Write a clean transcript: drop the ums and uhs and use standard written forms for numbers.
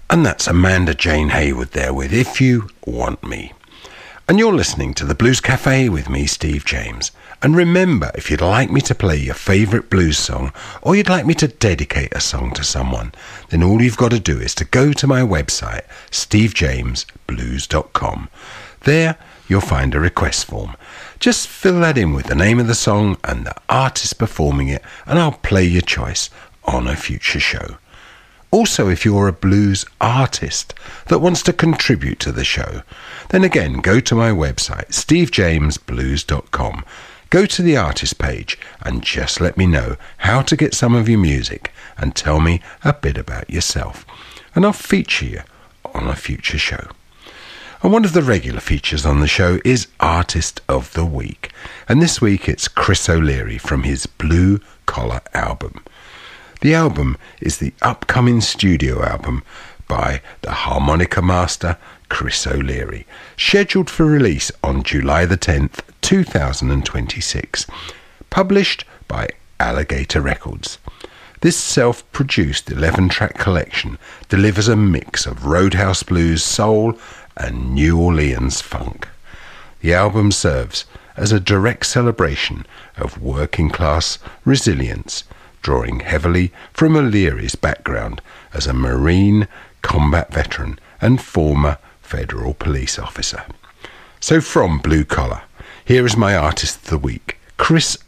And that's Amanda Jane Haywood there with If You Want Me. And you're listening to the Blues Cafe with me, Steve James. And remember, if you'd like me to play your favourite blues song, or you'd like me to dedicate a song to someone, then all you've got to do is to go to my website, stevejamesblues.com. There you'll find a request form. Just fill that in with the name of the song and the artist performing it, and I'll play your choice on a future show. Also, if you're a blues artist that wants to contribute to the show, then again, go to my website, stevejamesblues.com. Go to the artist page and just let me know how to get some of your music and tell me a bit about yourself. And I'll feature you on a future show. And one of the regular features on the show is Artist of the Week. And this week it's Chris O'Leary from his Blue Collar album. The album is the upcoming studio album by the harmonica master Chris O'Leary, scheduled for release on July the 10th, 2026, published by Alligator Records. This self-produced 11-track collection delivers a mix of Roadhouse blues, soul, and New Orleans funk. The album serves as a direct celebration of working-class resilience, drawing heavily from O'Leary's background as a Marine combat veteran and former federal police officer. So from Blue Collar, here is my artist of the week, Chris